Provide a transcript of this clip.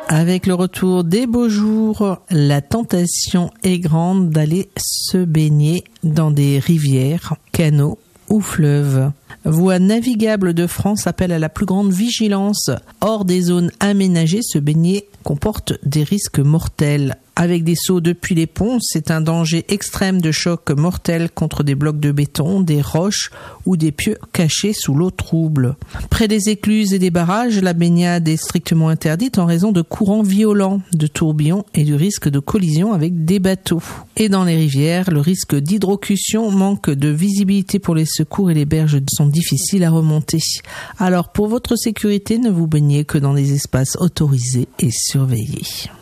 Avec le retour des beaux jours, la tentation est grande d'aller se baigner dans des rivières, canaux ou fleuves. Voies navigables de France appelle à la plus grande vigilance. Hors des zones aménagées, se baigner comporte des risques mortels. Avec des seaux depuis les ponts, c'est un danger extrême de choc mortel contre des blocs de béton, des roches ou des pieux cachés sous l'eau trouble. Près des écluses et des barrages, la baignade est strictement interdite en raison de courants violents, de tourbillons et du risque de collision avec des bateaux. Et dans les rivières, le risque d'hydrocution, manque de visibilité pour les secours et les berges sont difficiles à remonter. Alors pour votre sécurité, ne vous baignez que dans des espaces autorisés et surveillés.